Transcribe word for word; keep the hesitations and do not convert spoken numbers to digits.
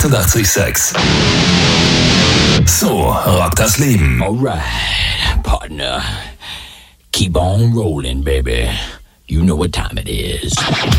achtundachtzig Komma sechs. So rockt das Leben. Alright, partner. Keep on rolling, baby. You know what time it is.